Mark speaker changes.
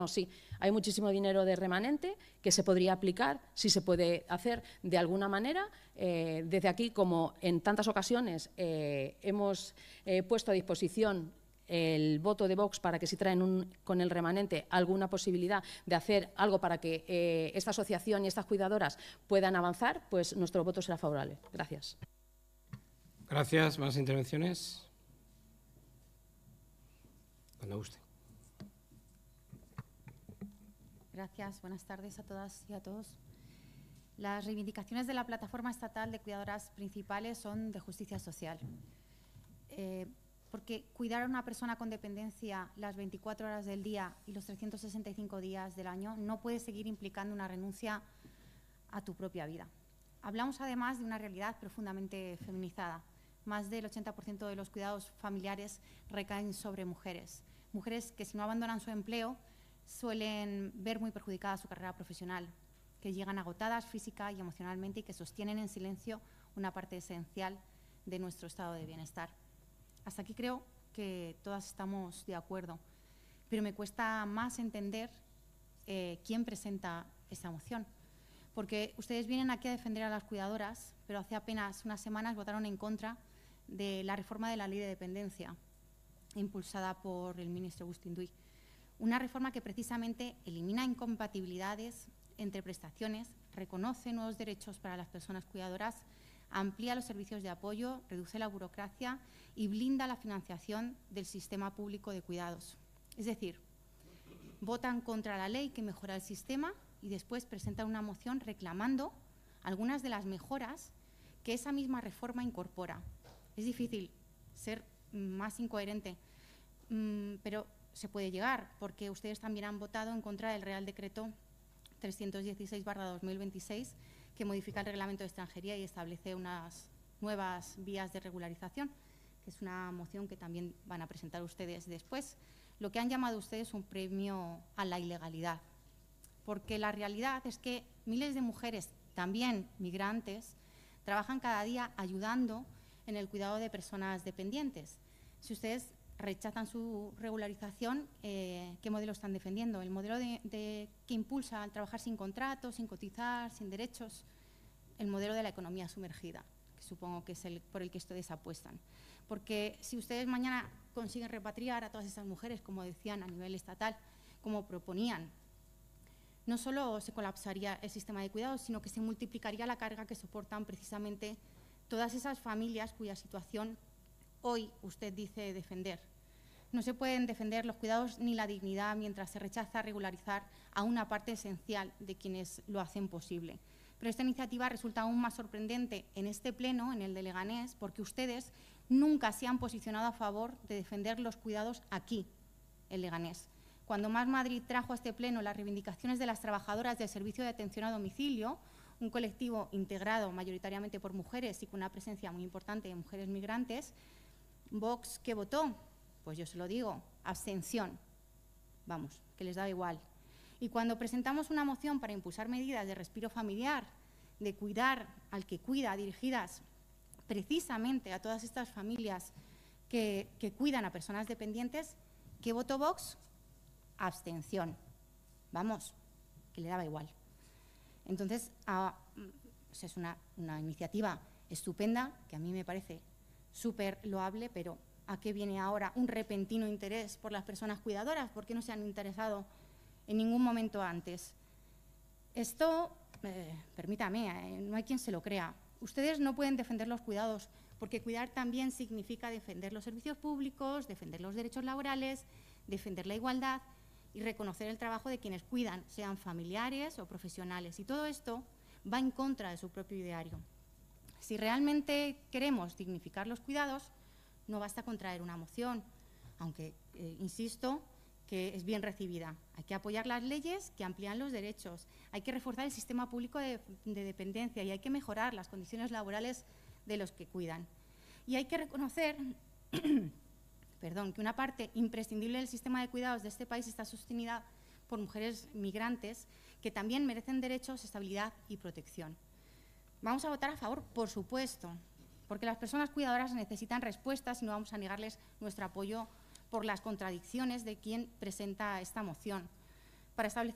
Speaker 1: No, sí, hay muchísimo dinero de remanente que se podría aplicar, si se puede hacer de alguna manera. Desde aquí, como en tantas ocasiones, hemos puesto a disposición el voto de Vox para que si traen con el remanente alguna posibilidad de hacer algo para que esta asociación y estas cuidadoras puedan avanzar, pues nuestro voto será favorable. Gracias.
Speaker 2: Gracias. ¿Más intervenciones? Cuando guste.
Speaker 3: Gracias. Buenas tardes a todas y a todos. Las reivindicaciones de la Plataforma Estatal de Cuidadoras Principales son de justicia social. Porque cuidar a una persona con dependencia las 24 horas del día y los 365 días del año no puede seguir implicando una renuncia a tu propia vida. Hablamos además de una realidad profundamente feminizada. Más del 80% de los cuidados familiares recaen sobre mujeres. Mujeres que, si no abandonan su empleo, suelen ver muy perjudicada su carrera profesional, que llegan agotadas física y emocionalmente y que sostienen en silencio una parte esencial de nuestro estado de bienestar. Hasta aquí creo que todas estamos de acuerdo, pero me cuesta más entender quién presenta esta moción, porque ustedes vienen aquí a defender a las cuidadoras, pero hace apenas unas semanas votaron en contra de la reforma de la Ley de Dependencia, impulsada por el ministro Agustín Duy. Una reforma que precisamente elimina incompatibilidades entre prestaciones, reconoce nuevos derechos para las personas cuidadoras, amplía los servicios de apoyo, reduce la burocracia y blinda la financiación del sistema público de cuidados. Es decir, votan contra la ley que mejora el sistema y después presentan una moción reclamando algunas de las mejoras que esa misma reforma incorpora. Es difícil ser más incoherente, pero se puede llegar, porque ustedes también han votado en contra del Real Decreto 316/2026, que modifica el Reglamento de Extranjería y establece unas nuevas vías de regularización, que es una moción que también van a presentar ustedes después. Lo que han llamado ustedes un premio a la ilegalidad, porque la realidad es que miles de mujeres, también migrantes, trabajan cada día ayudando en el cuidado de personas dependientes. Si ustedes rechazan su regularización, ¿qué modelo están defendiendo? ¿El modelo que impulsa al trabajar sin contrato, sin cotizar, sin derechos? El modelo de la economía sumergida, que supongo que es el por el que ustedes apuestan. Porque si ustedes mañana consiguen repatriar a todas esas mujeres, como decían, a nivel estatal, como proponían, no solo se colapsaría el sistema de cuidados, sino que se multiplicaría la carga que soportan precisamente todas esas familias cuya situación hoy usted dice defender. No se pueden defender los cuidados ni la dignidad mientras se rechaza regularizar a una parte esencial de quienes lo hacen posible. Pero esta iniciativa resulta aún más sorprendente en este pleno, en el de Leganés, porque ustedes nunca se han posicionado a favor de defender los cuidados aquí, en Leganés. Cuando Más Madrid trajo a este pleno las reivindicaciones de las trabajadoras del servicio de atención a domicilio, un colectivo integrado mayoritariamente por mujeres y con una presencia muy importante de mujeres migrantes, Vox, ¿qué votó? Pues yo se lo digo, abstención. Vamos, que les da igual. Y cuando presentamos una moción para impulsar medidas de respiro familiar, de cuidar al que cuida, dirigidas precisamente a todas estas familias que cuidan a personas dependientes, ¿qué votó Vox? Abstención. Vamos, que le daba igual. Entonces, es una iniciativa estupenda, que a mí me parece súper loable, pero ¿a qué viene ahora un repentino interés por las personas cuidadoras? ¿Por qué no se han interesado en ningún momento antes? Esto, permítame, no hay quien se lo crea. Ustedes no pueden defender los cuidados, porque cuidar también significa defender los servicios públicos, defender los derechos laborales, defender la igualdad y reconocer el trabajo de quienes cuidan, sean familiares o profesionales. Y todo esto va en contra de su propio ideario. Si realmente queremos dignificar los cuidados, no basta con traer una moción, aunque, insisto, que es bien recibida. Hay que apoyar las leyes que amplían los derechos, hay que reforzar el sistema público de dependencia y hay que mejorar las condiciones laborales de los que cuidan. Y hay que reconocer que una parte imprescindible del sistema de cuidados de este país está sostenida por mujeres migrantes que también merecen derechos, estabilidad y protección. Vamos a votar a favor, por supuesto, porque las personas cuidadoras necesitan respuestas y no vamos a negarles nuestro apoyo por las contradicciones de quien presenta esta moción. para establecer